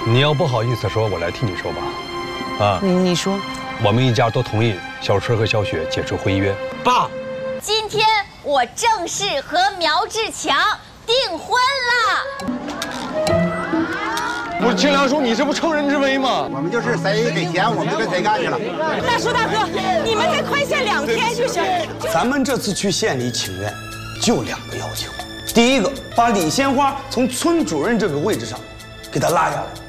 你要不好意思说，我来替你说吧。啊， 你说， 我们一家都同意小春和小雪解除婚约。 爸， 今天我正式和苗志强订婚了。 不是清凉叔，你这不乘人之危吗？ 我们就是谁给钱，我们就跟谁干去了。 大叔大哥，你们再宽限2天就行。 咱们这次去县里请愿，就2个要求。第一个，把李鲜花从村主任这个位置上给他拉下来。